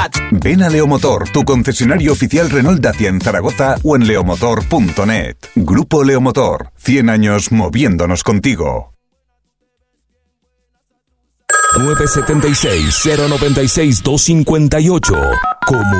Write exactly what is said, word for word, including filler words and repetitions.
calidad. Ven a Leomotor, tu concesionario oficial Renault Dacia en Zaragoza o en leomotor punto net. Grupo Leomotor, cien años moviéndonos contigo. nueve siete seis, cero nueve seis, dos cinco ocho. Como